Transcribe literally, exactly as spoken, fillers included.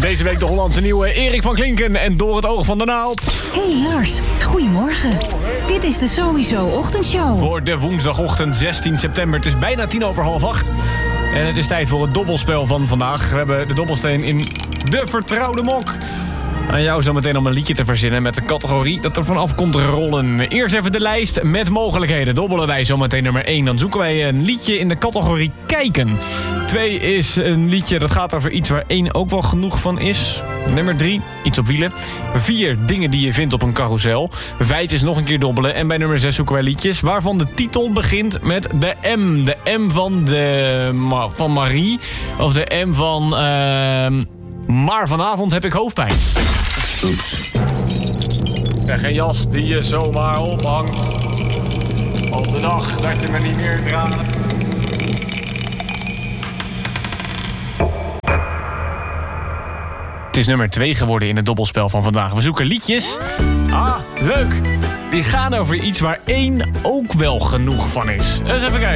Deze week de Hollandse nieuwe Erik van Klinken en Door het oog van de naald. Hey Lars, goedemorgen. Dit is de Sowieso Ochtendshow. Voor de woensdagochtend zestien september. Het is bijna tien over half acht. En het is tijd voor het dobbelspel van vandaag. We hebben de dobbelsteen in de vertrouwde mok. Aan jou zometeen om een liedje te verzinnen met de categorie dat er vanaf komt rollen. Eerst even de lijst met mogelijkheden. Dobbelen wij zometeen nummer één. Dan zoeken wij een liedje in de categorie kijken. twee is een liedje dat gaat over iets waar één ook wel genoeg van is. Nummer drie, iets op wielen. vier, dingen die je vindt op een carousel. vijf is nog een keer dobbelen. En bij nummer zes zoeken wij liedjes waarvan de titel begint met de M. De M van, de, van Marie. Of de M van... Uh, maar vanavond heb ik hoofdpijn. Oeps. En geen jas die je zomaar ophangt. Op de dag dat je me niet meer draagt. Het is nummer twee geworden in het dobbelspel van vandaag. We zoeken liedjes. Ah, leuk. Die gaan over iets waar één ook wel genoeg van is. Eens even kijken.